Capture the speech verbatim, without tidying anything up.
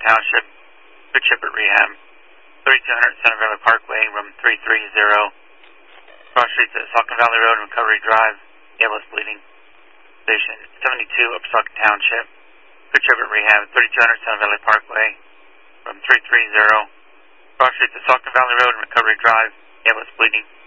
Township. Good ship at rehab. thirty-two hundred Center Valley Parkway, room three three zero. Cross streets at Saucon Valley Road and Recovery Drive. Gable is bleeding. Station seventy-two up Saucon Township. Good ship at rehab. thirty-two hundred Center Valley Parkway, room three three zero. Cross streets at Saucon Valley Road and Recovery Drive. Gable is bleeding.